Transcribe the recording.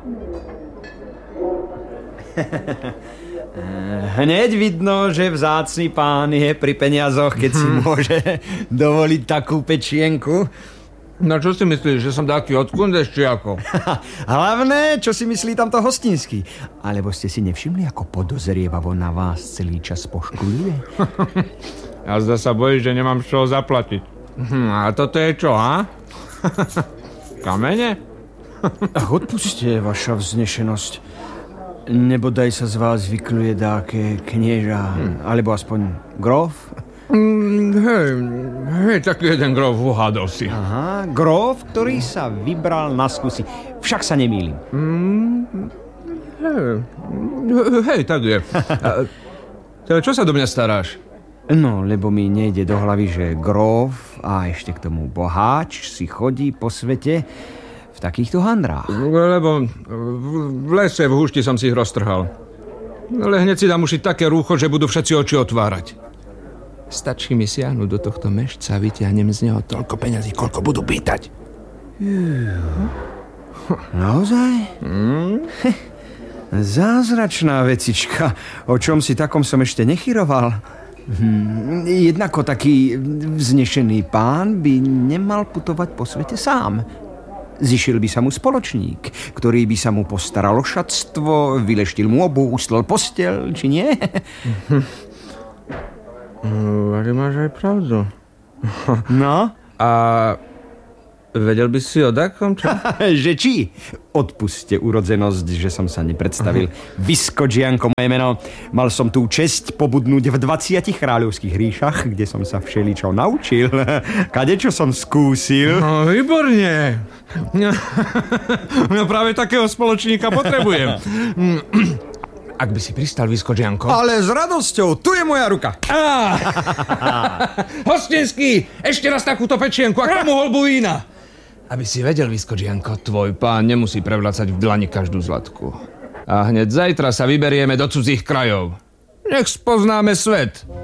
Hneď vidno, že vzácny pán je pri peniazoch, keď si môže dovoliť takú pečienku. No čo si myslíš, že som taký odkundeš, či ako? Hlavné, čo si myslí tamto hostinský. Alebo ste si nevšimli, ako podozrievavo na vás celý čas poškľuje? A zdá sa bojí, že nemám z čoho zaplatiť. A toto je čo, ha? Kamene? Ach, odpuste, vaša vznešenosť. Nebodaj sa z vás vykluje dáke knieža, alebo aspoň grof? Hej, taký jeden grof uhádol si. Aha, grof, ktorý sa vybral na skúsi. Však sa nemýlim. Hej, tak je. Čo sa do mňa staráš? No, lebo mi nejde do hlavy, že grof a ešte k tomu boháč si chodí po svete v takýchto handrách. Lebo v lese, v húšti som si ich roztrhal. Ale hneď si dám ušiť také rúcho, že budú všetci oči otvárať. Stačí mi siahnuť do tohto mešca a vyťahnem z neho toľko peňazí, koľko budú pýtať. Naozaj? Zázračná vecička. O čom si takom som ešte nechyroval. Jednako taký vznešený pán by nemal putovať po svete sám. Zišiel by sa mu spoločník, ktorý by sa mu postaral o šatstvo, vyleštil mu obuv, uslal posteľ, či nie? Ale máš aj pravdu. No? A vedel by si o takom, čo? Že či? Odpuste urodzenosť, že som sa nepredstavil. Vyskočianko moje meno. Mal som tú česť pobudnúť v 20 kráľovských ríšach, kde som sa všeličo naučil. Kadečo som skúsil. No, výborne. No práve takého spoločníka potrebujem. Ak by si pristal, Vyskočianko. Ale s radosťou, tu je moja ruka. Hostinský, ešte raz takúto pečienku a k tomu holbu vína. Aby si vedel, Vyskočianko, tvoj pán nemusí prevlacať v dlani každú zlatku. A hneď zajtra sa vyberieme do cudzích krajov. Nech spoznáme svet.